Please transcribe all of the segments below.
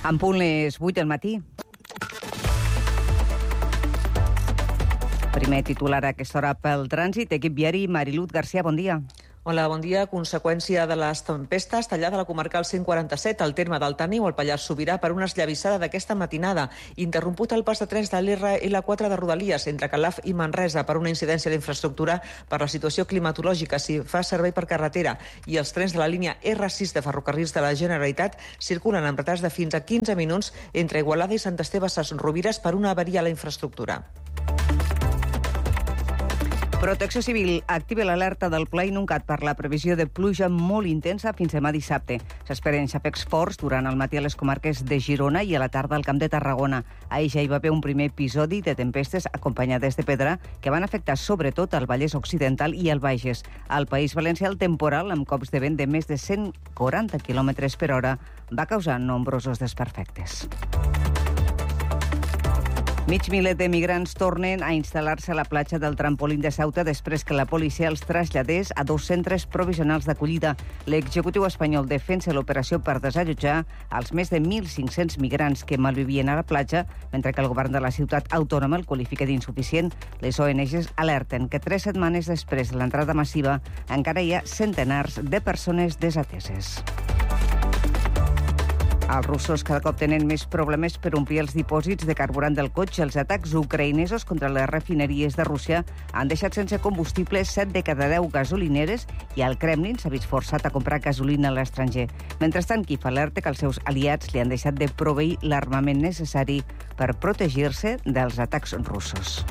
En punt les 8 del matí. Primer titular a aquesta hora pel trànsit. Equip viari, Mariluz García, bon dia. Hola, bon dia. Conseqüència de les tempestes, tallada la comarcal 147 al terme del Tàneu al Pallars Sobirà per una esllavissada d'aquesta matinada. Interromput el pas de trens de l'RL4 de Rodalies entre Calaf i Manresa per una incidència d'infraestructura per la situació climatològica. Si fa servei per carretera i els trens de la línia R6 de Ferrocarrils de la Generalitat circulen amb retards de fins a 15 minuts entre Igualada i Sant Esteve Sesrovires per una avaria a la infraestructura. Protecció Civil activa l'alerta del Pla Inuncat per la previsió de pluja molt intensa fins demà dissabte. S'esperen xapecs forts durant el matí a les comarques de Girona i a la tarda al Camp de Tarragona. Ahir ja hi va haver un primer episodi de tempestes acompanyades de pedra que van afectar sobretot el Vallès Occidental i el Bages. Al País Valencià, el temporal, amb cops de vent de més de 140 km per hora, va causar nombrosos desperfectes. Mig miler de migrants tornen a instal·lar-se a la platja del trampolín de Ceuta després que la policia els traslladés a 2 centres provisionals d'acollida. L'executiu espanyol defensa l'operació per desallotjar els més de 1.500 migrants que malvivien a la platja, mentre que el govern de la ciutat autònoma el qualifica d'insuficient. Les ONGs alerten que 3 setmanes després de l'entrada massiva encara hi ha centenars de persones desateses. Els russos cada cop tenen més problemes per omplir els dipòsits de carburant del cotxe. Els atacs ucraïnesos contra les refineries de Rússia han deixat sense combustible 7 de cada 10 gasolineres i el Kremlin s'ha vist forçat a comprar gasolina a l'estranger. Mentrestant, Kíev alerta que els seus aliats li han deixat de proveir l'armament necessari per protegir-se dels atacs russos.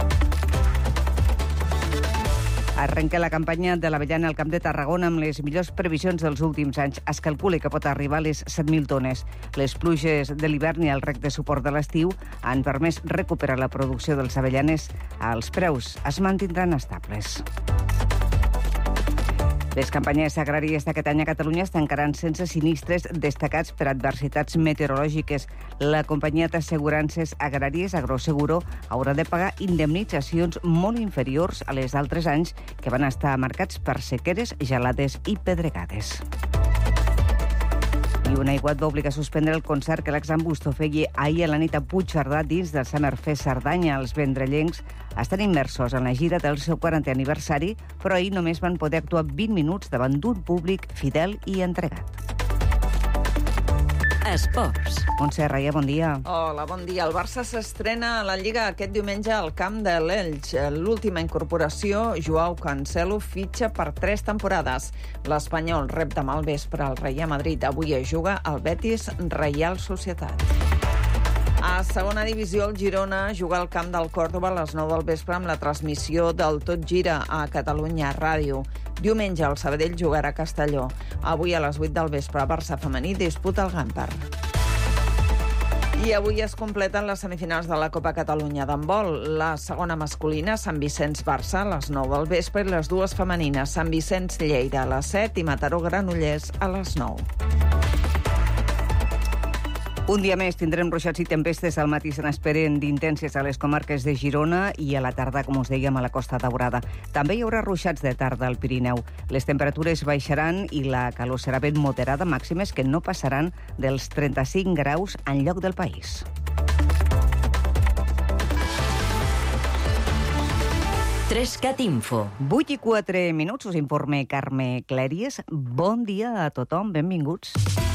Arrenca la campanya de l'avellana al Camp de Tarragona amb les millors previsions dels últims anys. Es calcula que pot arribar a les 7.000 tones. Les pluges de l'hivern i el rec de suport de l'estiu han permès recuperar la producció dels avellaners. Els preus es mantindran estables. Les campanyes agràries d'aquest any a Catalunya es tancaran sense sinistres destacats per adversitats meteorològiques. La companyia d'assegurances agràries Agroseguro haurà de pagar indemnitzacions molt inferiors a les d'altres anys que van estar marcats per sequeres, gelades i pedregades. I un aiguat va obligar a suspendre el concert que l'Axam Busto feia ahir a la nit a Puigcerdà dins del Summerfest Cerdanya. Els vendrellencs estan immersos en la gira del seu 40è aniversari, però ahir només van poder actuar 20 minuts davant d'un públic fidel i entregat. Esports. Montse Raia, bon dia. Hola, bon dia. El Barça s'estrena a la Lliga aquest diumenge al camp de l'Elx. L'última incorporació, Joao Cancelo, fitxa per 3 temporades. L'Espanyol rep demà al vespre al Real Madrid. Avui es juga al Betis Reial Societat. A segona divisió, el Girona juga al camp del Córdoba a les 9 del vespre amb la transmissió del Tot Gira a Catalunya Ràdio. Diumenge, el Sabadell jugarà a Castelló. Avui a les 8 del vespre, Barça femení disputa el Gamper. I avui es completen les semifinals de la Copa Catalunya d'handbol. La segona masculina, Sant Vicenç-Barça, a les 9 del vespre, i les dues femenines, Sant Vicenç-Lleida a les 7 i Mataró-Granollers a les 9. Un dia més tindrem ruixats i tempestes. Al matí se n'esperen d'intenses a les comarques de Girona i a la tarda, com us dèiem, a la Costa Daurada. També hi haurà ruixats de tarda al Pirineu. Les temperatures baixaran i la calor serà ben moderada, màximes que no passaran dels 35 graus enlloc del país. Trescat Info. 8 i 4 minuts, us informa Carme Clèries. Bon dia a tothom, benvinguts.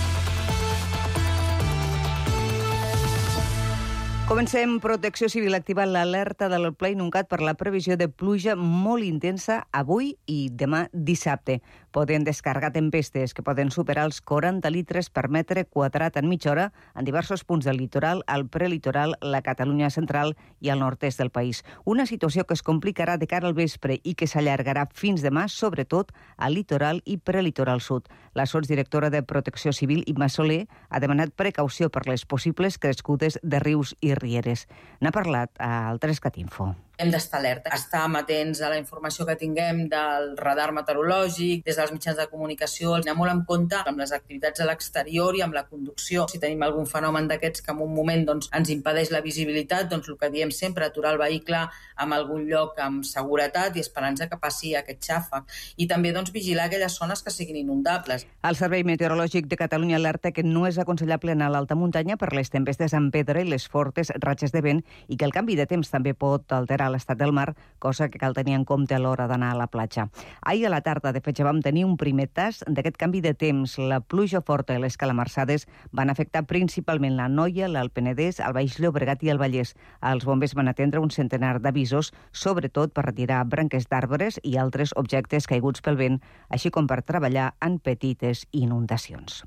Comencem. Protecció Civil activa l'alerta del Pla Inuncat per la previsió de pluja molt intensa avui i demà dissabte. Poden descarregar tempestes que poden superar els 40 litres per metre quadrat en mitja hora en diversos punts del litoral, al prelitoral, la Catalunya central i al nord-est del país. Una situació que es complicarà de cara al vespre i que s'allargarà fins demà, sobretot al litoral i prelitoral sud. La sotsdirectora de Protecció Civil, Imma Soler, ha demanat precaució per les possibles crescudes de rius i rieres. N'ha parlat al Trescat Info. Hem d'estar alerta, estar amatents a la informació que tinguem del radar meteorològic, des dels mitjans de comunicació, anar molt en compte amb les activitats a l'exterior i amb la conducció. Si tenim algun fenomen d'aquests que en un moment ens impedeix la visibilitat, el que diem sempre, aturar el vehicle en algun lloc amb seguretat i esperança que passi aquest xàfec. I també vigilar aquelles zones que siguin inundables. El Servei Meteorològic de Catalunya alerta que no és aconsellable anar a l'alta muntanya per les tempestes en pedra i les fortes ratxes de vent i que el canvi de temps també pot alterar l'estat del mar, cosa que cal tenir en compte a l'hora d'anar a la platja. Ahir a la tarda, de fet, ja vam tenir un primer tast d'aquest canvi de temps. La pluja forta i les calamarsades van afectar principalment l'Anoia, l'Alt Penedès, el Baix Llobregat i el Vallès. Els bombers van atendre un centenar d'avisos, sobretot per retirar branques d'arbres i altres objectes caiguts pel vent, així com per treballar en petites inundacions.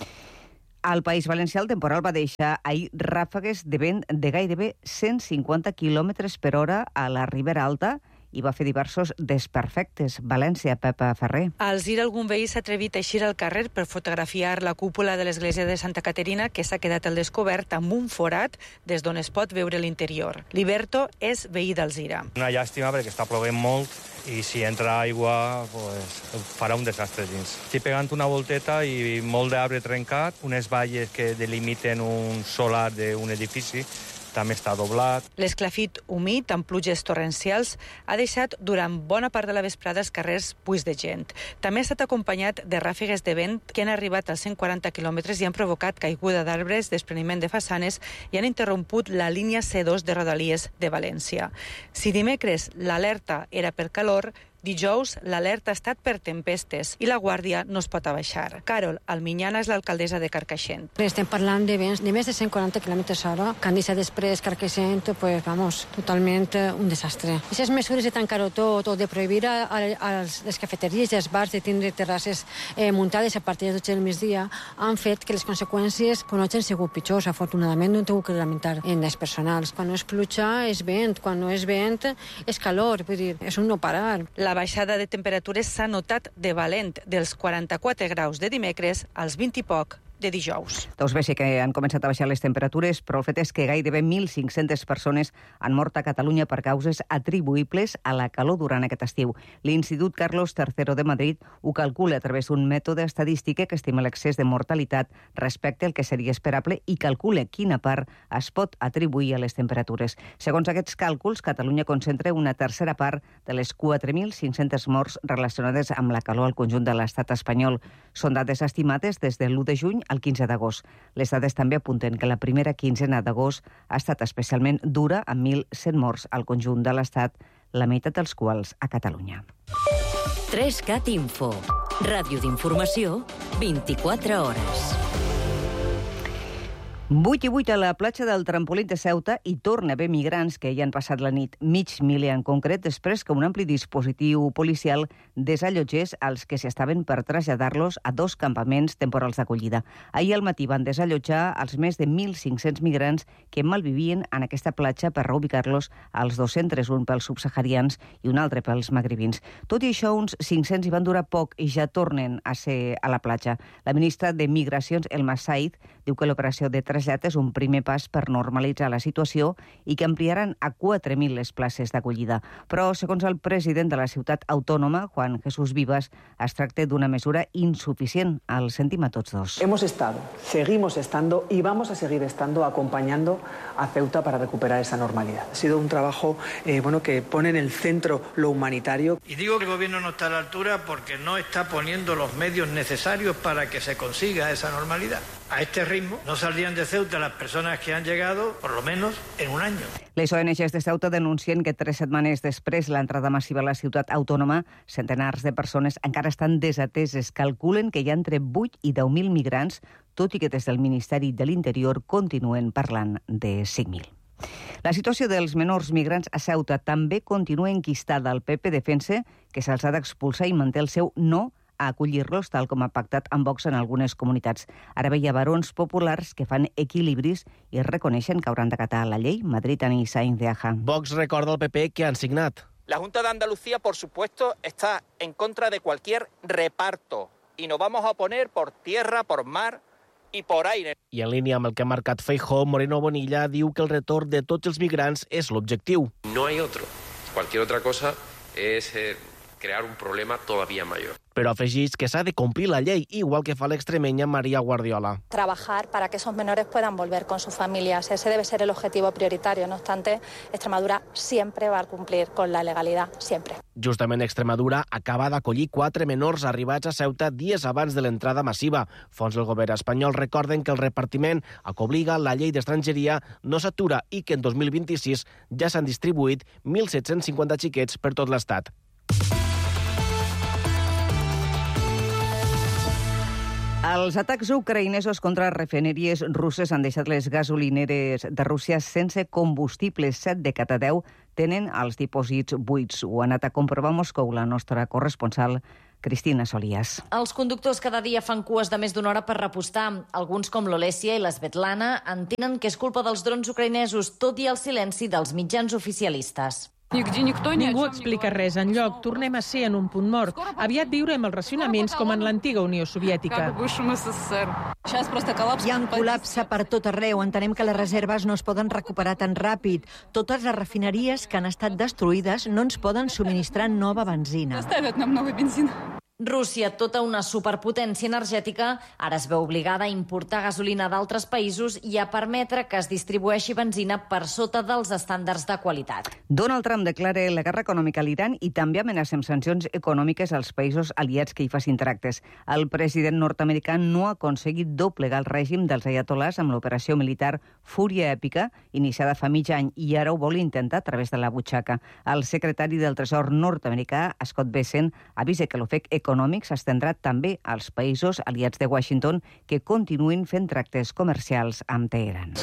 Al País Valencià el temporal va deixar ahir ràfegues de vent de gairebé 150 km per hora a la Ribera Alta i va fer diversos desperfectes. València, Pepa Ferrer. Al Zira, algun veí s'ha atrevit a eixir al carrer per fotografiar la cúpula de l'església de Santa Caterina, que s'ha quedat al descobert amb un forat des d'on es pot veure l'interior. Liberto és veí d'Alzira. Una llàstima perquè està plovent molt i si entra aigua farà un desastre dins. Estic pegant una volteta i molt d'arbre trencat, unes valles que delimiten un solar d'un edifici, també està doblat. L'esclafit humit, amb pluges torrencials, ha deixat durant bona part de la vesprada els carrers buits de gent. També ha estat acompanyat de ràfegues de vent que han arribat als 140 quilòmetres i han provocat caiguda d'arbres, despreniment de façanes i han interromput la línia C2 de Rodalies de València. Si dimecres l'alerta era per calor, dijous l'alerta ha estat per tempestes i la guàrdia no es pot abaixar. Carol Alminyana és l'alcaldessa de Carcaixent. Estem parlant de vents de més de 140 km/h, que han deixat després Carcaixent, totalment un desastre. Aquestes mesures de tancar-ho tot o de prohibir a les cafeteries i als bars de tindre terrasses muntades a partir de les 12 del migdia han fet que les conseqüències no hagin sigut pitjors. Afortunadament no hem tingut que lamentar en els personals. Quan no és pluja és vent, quan no és vent és calor, vull dir, és un no parar. La baixada de temperatures s'ha notat de valent, dels 44 graus de dimecres als 20 i poc de dijous. Doncs bé, sí que han començat a baixar les temperatures, però el fet és que gairebé 1.500 persones han mort a Catalunya per causes atribuïbles a la calor durant aquest estiu. L'Institut Carlos III de Madrid ho calcula a través d'un mètode estadístic que estima l'excés de mortalitat respecte al que seria esperable i calcula quina part es pot atribuir a les temperatures. Segons aquests càlculs, Catalunya concentra una tercera part de les 4.500 morts relacionades amb la calor al conjunt de l'estat espanyol. Són dades estimades des de l'1 de juny al 15 d'agost. Les dades també apunten que la primera quinzena d'agost ha estat especialment dura, amb 1.100 morts al conjunt de l'Estat, la meitat dels quals a Catalunya. 3CAT Info. Ràdio d'informació, 24 hores. 8 i 8 a la platja del Trampolí de Ceuta i torna a haver migrants que hi han passat la nit, mig miler en concret, després que un ampli dispositiu policial desallotgés els que s'hi estaven per traslladar-los a 2 campaments temporals d'acollida. Ahir al matí van desallotjar els més de 1.500 migrants que malvivien en aquesta platja per reubicar-los als 2 centres, un pels subsaharians i un altre pels magribins. Tot i això, uns 500 hi van durar poc i ja tornen a ser a la platja. La ministra de Migracions, Elma Said, diu que l'operació de trasllat és un primer pas per normalitzar la situació i que ampliaran a 4.000 les places d'acollida. Però, segons el president de la ciutat autònoma, Juan Jesús Vivas, es tracta d'una mesura insuficient. El sentim a tots dos. Hemos estado, seguimos estando y vamos a seguir estando acompañando a Ceuta para recuperar esa normalidad. Ha sido un trabajo que pone en el centro lo humanitario. Y digo que el gobierno no está a la altura porque no está poniendo los medios necesarios para que se consiga esa normalidad. A este ritmo no saldrían de Ceuta las personas que han llegado, por lo menos, en un año. Les ONGs de Ceuta denuncien que 3 setmanes després l'entrada massiva a la ciutat autònoma, centenars de persones encara estan desateses. Calculen que hi ha entre 8 i 10.000 migrants, tot i que des del Ministeri de l'Interior continuen parlant de 5.000. La situació dels menors migrants a Ceuta també continua enquistada. El PP defensa que se'ls ha d'expulsar i manté el seu no a acollir-los, tal com ha pactat amb Vox en algunes comunitats. Ara hi ha barons populars que fan equilibris i reconeixen que hauran d'acatar la llei. Madrid, Ani Sainz de Aja. Vox recorda al PP que han signat. La Junta de Andalucía, por supuesto, está en contra de cualquier reparto y nos vamos a oponer por tierra, por mar y por aire. I en línia amb el que ha marcat Feijóo, Moreno Bonilla diu que el retorn de tots els migrants és l'objectiu. No hay otro. Cualquier otra cosa es crear un problema todavía mayor. Però afegeix que s'ha de complir la llei, igual que fa l'extremenya María Guardiola. Trabajar para que esos menores puedan volver con sus familias. Ese debe ser el objetivo prioritario. No obstante, Extremadura siempre va a cumplir con la legalidad, siempre. Justament Extremadura acaba d'acollir 4 menors arribats a Ceuta dies abans de l'entrada massiva. Fons del govern espanyol recorden que el repartiment a que obliga la llei d'estrangeria no s'atura i que en 2026 ja s'han distribuït 1.750 xiquets per tot l'estat. Els atacs ucraïnesos contra refineries russes han deixat les gasolineres de Rússia sense combustible. 7 de cada 10 tenen els dipòsits buits. Ho ha anat a comprovar a Moscou la nostra corresponsal Cristina Solías. Els conductors cada dia fan cues de més d'una hora per repostar. Alguns, com l'Olèsia i l'Svetlana, entenen que és culpa dels drons ucraïnesos, tot i el silenci dels mitjans oficialistes. Ningú explica res enlloc. Tornem a ser en un punt mort. Aviat viurem els racionaments com en l'antiga Unió Soviètica. Hi ha un col·lapse per tot arreu. Entenem que les reserves no es poden recuperar tan ràpid. Totes les refineries que han estat destruïdes no ens poden subministrar nova benzina. Rússia, tota una superpotència energètica, ara es veu obligada a importar gasolina d'altres països i a permetre que es distribueixi benzina per sota dels estàndards de qualitat. Donald Trump declara la guerra econòmica a l'Iran i també amenaça amb sancions econòmiques als països aliats que hi facin tractes. El president nord-americà no ha aconseguit doblegar el règim dels ayatolás amb l'operació militar Fúria Èpica, iniciada fa mig any, i ara ho vol intentar a través de la butxaca. El secretari del Tresor nord-americà, Scott Bessent, avisa que l'ofec econòmic s'estendrà també als països aliats de Washington que continuïn fent tractes comercials amb Teheran.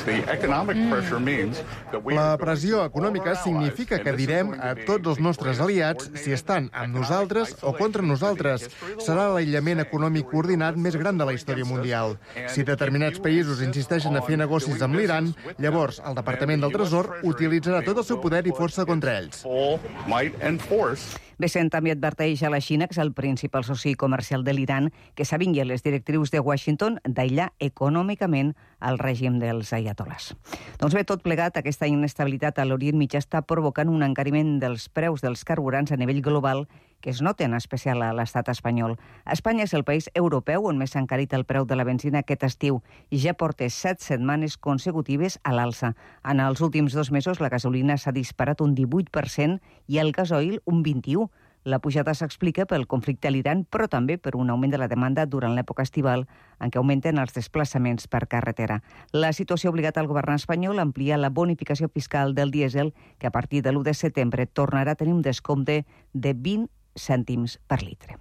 La pressió econòmica significa que direm a tots els nostres aliats si estan amb nosaltres o contra nosaltres. Serà l'aïllament econòmic coordinat més gran de la història mundial. Si determinats països insisteixen a fer negocis amb l'Iran, llavors el Departament del Tresor utilitzarà tot el seu poder i força contra ells. Bessent també adverteix a la Xina, que és el principal soci comercial de l'Iran, que s'avingui a les directrius de Washington d'aïllar econòmicament el règim dels ayatolás. Doncs bé, tot plegat, aquesta inestabilitat a l'Orient Mitjà està provocant un encariment dels preus dels carburants a nivell global que es nota en especial a l'estat espanyol. Espanya és el país europeu on més s'ha encarit el preu de la benzina aquest estiu i ja porta 7 setmanes consecutives a l'alça. En els últims 2 mesos la gasolina s'ha disparat un 18% i el gasoil un 21%. La pujada s'explica pel conflicte a l'Iran, però també per un augment de la demanda durant l'època estival, en què augmenten els desplaçaments per carretera. La situació ha obligat al govern espanyol a ampliar la bonificació fiscal del dièsel, que a partir de l'1 de setembre tornarà a tenir un descompte de 20 cèntims per litre.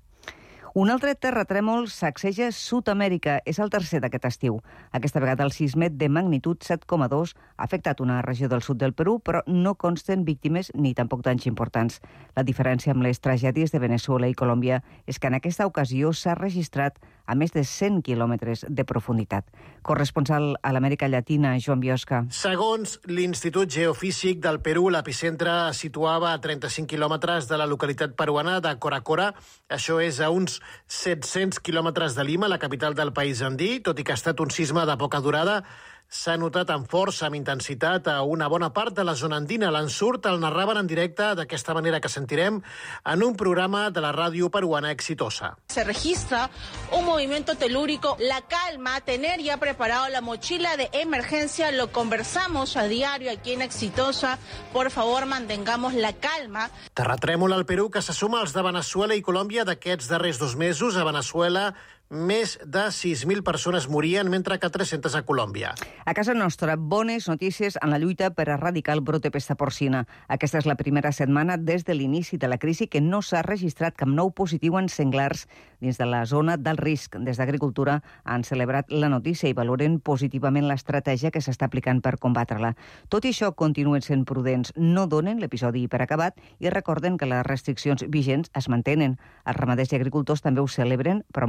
Un altre terratrèmol sacseja Sud-amèrica. És el tercer d'aquest estiu. Aquesta vegada el sismet de magnitud 7,2 ha afectat una regió del sud del Perú, però no consten víctimes ni tampoc danys importants. La diferència amb les tragèdies de Veneçuela i Colòmbia és que en aquesta ocasió s'ha registrat a més de 100 quilòmetres de profunditat. Corresponsal a l'Amèrica Llatina, Joan Biosca. Segons l'Institut Geofísic del Perú, l'epicentre es situava a 35 quilòmetres de la localitat peruana de Coracora. Això és a uns 700 quilòmetres de Lima, la capital del país andí. Tot i que ha estat un sisme de poca durada, s'ha notat amb força, amb intensitat, a una bona part de la zona andina. L'ensurt el narraven en directe d'aquesta manera que sentirem en un programa de la ràdio peruana exitosa. Se registra un movimiento telúrico, la calma, tener ya preparado la mochila de emergencia, lo conversamos a diario aquí en Exitosa. Por favor, mantengamos la calma. Terratrèmol al Perú que se suma als de Veneçuela i Colòmbia d'aquests darrers 2 mesos. A Veneçuela, més de 6.000 persones morien, mentre que 300 a Colòmbia. A casa nostra, bones notícies en la lluita per erradicar el brot de pesta porcina. Aquesta és la primera setmana des de l'inici de la crisi que no s'ha registrat cap nou positiu en senglars dins de la zona del risc. Des d'Agricultura han celebrat la notícia i valoren positivament l'estratègia que s'està aplicant per combatre-la. Tot i això, continuen sent prudents, no donen l'episodi per acabat i recorden que les restriccions vigents es mantenen. Els ramaders i agricultors també ho celebren, però amb contenció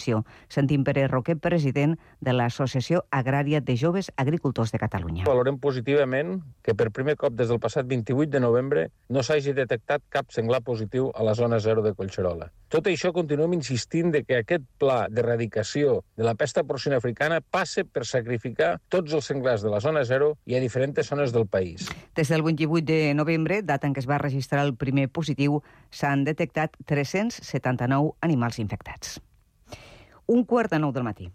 retenció. Sentim Pere Roquet, president de l'Associació Agrària de Joves Agricultors de Catalunya. Valorem positivament que per primer cop des del passat 28 de novembre no s'hagi detectat cap senglar positiu a la zona 0 de Collserola. Tot això continuem insistint de que aquest pla d'erradicació de la pesta porcina africana passe per sacrificar tots els senglars de la zona 0 i a diferents zones del país. Des del 28 de novembre, data en què es va registrar el primer positiu, s'han detectat 379 animals infectats. 8:45 del matí.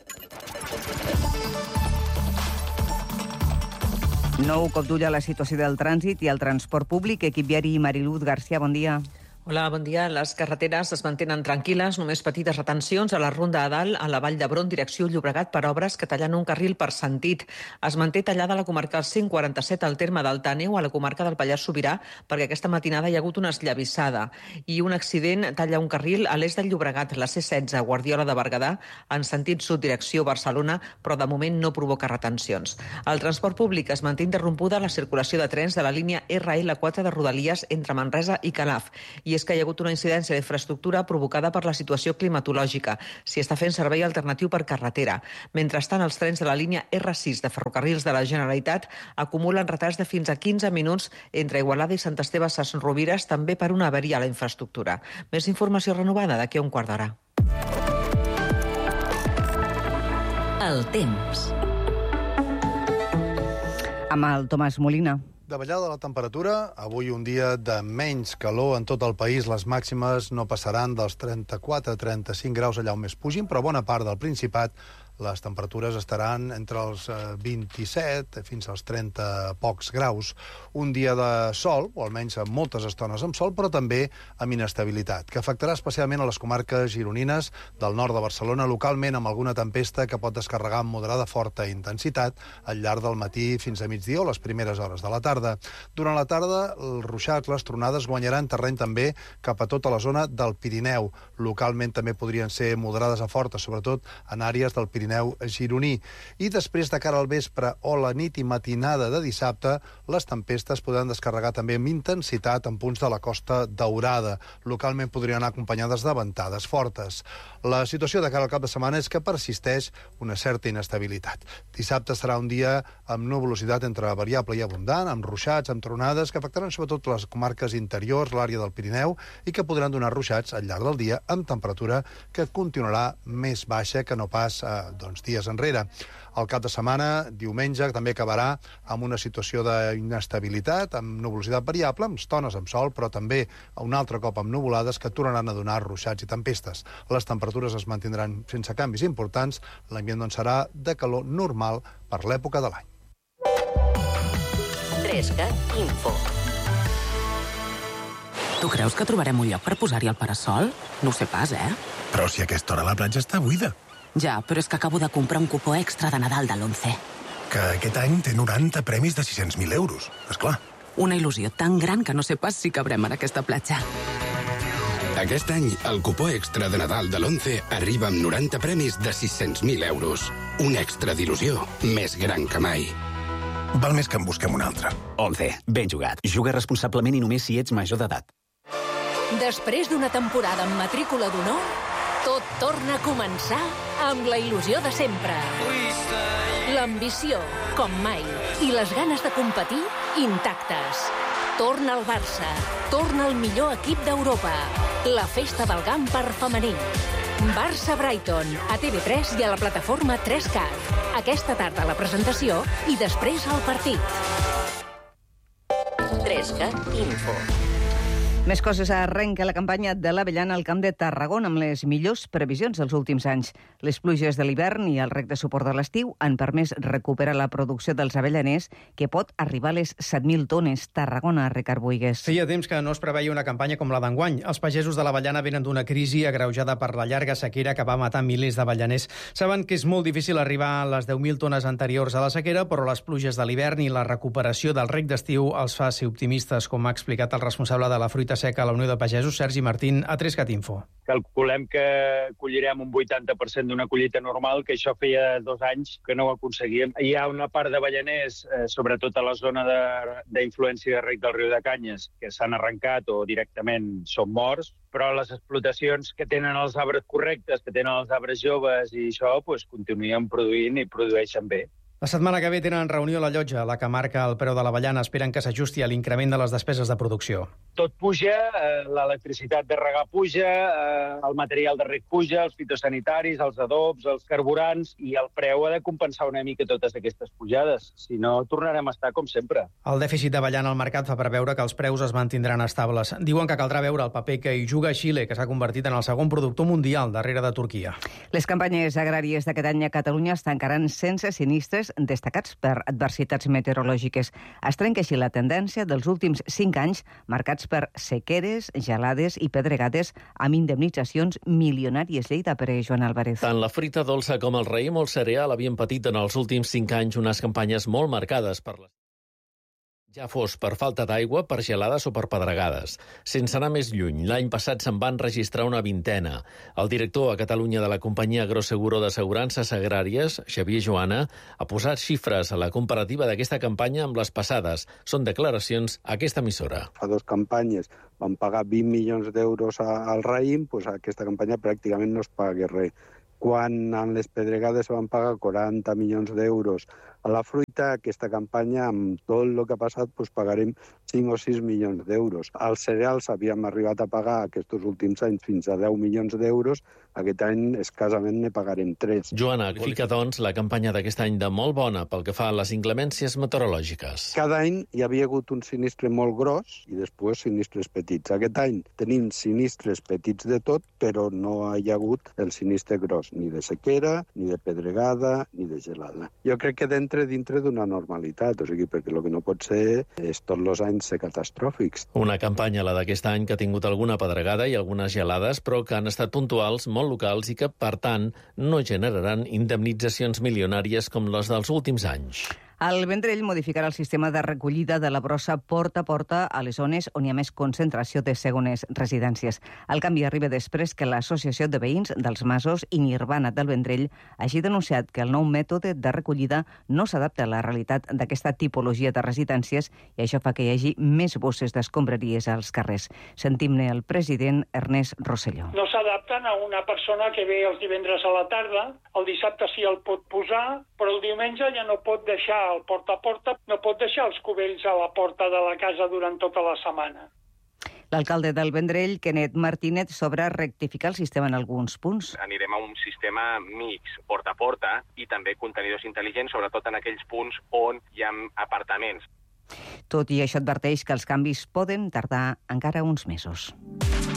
Nou cop d'ull a la situació del trànsit i el transport públic. Equip viari Mariluz García, bon dia. Hola, bon dia. Les carreteres es mantenen tranquil·les, només petites retencions a la Ronda a Dalt, a la Vall d'Hebron, direcció Llobregat, per obres que tallen un carril per sentit. Es manté tallada la comarca 147 al terme d'Altàneu, a la comarca del Pallars Sobirà, perquè aquesta matinada hi ha hagut una esllavissada. I un accident talla un carril a l'est del Llobregat, la C16, Guardiola de Berguedà, en sentit sud, direcció Barcelona, però de moment no provoca retencions. Al transport públic es manté interrompuda la circulació de trens de la línia RL4 de Rodalies entre Manresa i Calaf. I és que hi ha hagut una incidència d'infraestructura provocada per la situació climatològica. S'hi està fent servei alternatiu per carretera. Mentrestant, els trens de la línia R6 de Ferrocarrils de la Generalitat acumulen retards de fins a 15 minuts entre Igualada i Sant Esteve Sesrovires, també per una avaria a la infraestructura. Més informació renovada d'aquí a un quart d'hora. El temps. Amb el Tomàs Molina. Davallada de la temperatura, avui un dia de menys calor en tot el país. Les màximes no passaran dels 34-35 graus allà on més pugin, però bona part del Principat les temperatures estaran entre els 27 fins als 30 pocs graus. Un dia de sol, o almenys amb moltes estones amb sol, però també amb inestabilitat, que afectarà especialment a les comarques gironines del nord de Barcelona, localment amb alguna tempesta que pot descarregar amb moderada forta intensitat al llarg del matí fins a migdia o les primeres hores de la tarda. Durant la tarda, els ruixats, les tronades guanyaran terreny també cap a tota la zona del Pirineu. Localment també podrien ser moderades a fortes, sobretot en àrees del Pirineu gironí. I després, de cara al vespre o la nit i matinada de dissabte, les tempestes podran descarregar també amb intensitat en punts de la Costa Daurada. Localment podrien anar acompanyades de ventades fortes. La situació de cara al cap de setmana és que persisteix una certa inestabilitat. Dissabte serà un dia amb nuvolositat entre variable i abundant, amb ruixats, amb tronades, que afectaran sobretot les comarques interiors, l'àrea del Pirineu, i que podran donar ruixats al llarg del dia amb temperatura que continuarà més baixa que no pas dies enrere. El cap de setmana, diumenge, també acabarà amb una situació d'inestabilitat, amb nuvolositat variable, amb estones amb sol, però també un altre cop amb nuvolades que tornaran a donar ruixats i tempestes. Les temperatures es mantindran sense canvis importants, l'ambient doncs serà de calor normal per l'època de l'any. 3CAT Info. Tu creus que trobarem un lloc per posar-hi el parasol? No ho sé pas, Però si a aquesta hora la platja està buida. Ja, però és que acabo de comprar un cupó extra de Nadal de l'11. Que aquest any té 90 premis de 600.000 euros, esclar. Una il·lusió tan gran que no sé pas si cabrem en aquesta platja. Aquest any, el cupó extra de Nadal de l'11 arriba amb 90 premis de 600.000 euros. Un extra d'il·lusió més gran que mai. Val més que en busquem un altre. 11. Ben jugat. Juga responsablement i només si ets major d'edat. Després d'una temporada amb matrícula d'honor, tot torna a començar amb la il·lusió de sempre. L'ambició, com mai, i les ganes de competir, intactes. Torna el Barça, torna el millor equip d'Europa. La festa del GAM per femení. Barça-Brighton, a TV3 i a la plataforma 3CAT. Aquesta tarda la presentació i després el partit. 3CAT Info. Més coses. Arrenca la campanya de l'avellana al Camp de Tarragona amb les millors previsions dels últims anys. Les pluges de l'hivern i el rec de suport de l'estiu han permès recuperar la producció dels avellaners, que pot arribar a les 7.000 tones. Tarragona, Ricard Buigues. Feia temps que no es preveia una campanya com la d'enguany. Els pagesos de l'avellana venen d'una crisi agreujada per la llarga sequera que va matar milers d'avellaners. Saben que és molt difícil arribar a les 10.000 tones anteriors a la sequera, però les pluges de l'hivern i la recuperació del rec d'estiu els fa ser optimistes, com ha explicat el responsable de la fruita fruita seca a la Unió de Pagesos. Sergi Martín, a 3cat Info. Calculem que collirem un 80% d'una collita normal, que això feia 2 anys que no ho aconseguíem. Hi ha una part d'avellaners, sobretot a la zona d'influència de rec del riu de Canyes, que s'han arrencat o directament són morts, però les explotacions que tenen els arbres correctes, que tenen els arbres joves i això, continuen produint i produeixen bé. La setmana que ve tenen reunió a la Llotja, la que marca el preu de l'avellana. Esperen que s'ajusti a l'increment de les despeses de producció. Tot puja, l'electricitat de regar puja, el material de reg puja, els fitosanitaris, els adobs, els carburants, i el preu ha de compensar una mica totes aquestes pujades. Si no, tornarem a estar com sempre. El dèficit d'avellana al mercat fa preveure que els preus es mantindran estables. Diuen que caldrà veure el paper que hi juga Xile, que s'ha convertit en el segon productor mundial darrere de Turquia. Les campanyes agràries d'aquest any a Catalunya es tancaran sense sinistres destacats per adversitats meteorològiques. Es trenca així la tendència dels últims 5 anys marcats per sequeres, gelades i pedregades amb indemnitzacions milionàries. Lleida per Joan Álvarez. Tant la fruita dolça com el raïm o el cereal havien patit en els últims 5 anys unes campanyes molt marcades per les... ja fos per falta d'aigua, per gelades o per pedregades. Sense anar més lluny, l'any passat se'n van registrar una 20ena. El director a Catalunya de la companyia Agroseguro d'Assegurances Agràries, Xavier Joana, ha posat xifres a la comparativa d'aquesta campanya amb les passades. Són declaracions a aquesta emissora. Fa 2 campanyes van pagar 20 milions d'euros al raïm, aquesta campanya pràcticament no es paga res. Quan en les pedregades van pagar 40 milions d'euros a la fruita, aquesta campanya, amb tot el que ha passat, pagarem 5 o 6 milions d'euros. Als cereals havíem arribat a pagar aquests últims anys fins a 10 milions d'euros. Aquest any, escassament, ne pagarem 3. Joana explica, doncs, la campanya d'aquest any de molt bona pel que fa a les inclemències meteorològiques. Cada any hi havia hagut un sinistre molt gros i després sinistres petits. Aquest any tenim sinistres petits de tot, però no hi ha hagut el sinistre gros, ni de sequera, ni de pedregada, ni de gelada. Jo crec que dintre d'una normalitat, perquè el que no pot ser és tots els anys ser catastròfics. Una campanya, la d'aquest any, que ha tingut alguna pedregada i algunes gelades, però que han estat puntuals, molt locals i que, per tant, no generaran indemnitzacions milionàries com les dels últims anys. El Vendrell modificarà el sistema de recollida de la brossa porta a porta a les zones on hi ha més concentració de segones residències. El canvi arriba després que l'Associació de Veïns dels Masos i Nirvana del Vendrell hagi denunciat que el nou mètode de recollida no s'adapta a la realitat d'aquesta tipologia de residències i això fa que hi hagi més bosses d'escombraries als carrers. Sentim-ne el president Ernest Rosselló. No s'adapten a una persona que ve els divendres a la tarda, el dissabte sí el pot posar, però el diumenge ja no pot deixar el porta a porta, no pot deixar els cubells a la porta de la casa durant tota la setmana. L'alcalde del Vendrell, Kenneth Martínez, sobre rectificar el sistema en alguns punts. Anirem a un sistema mix, porta a porta, i també contenidors intel·ligents, sobretot en aquells punts on hi ha apartaments. Tot i això adverteix que els canvis poden tardar encara uns mesos.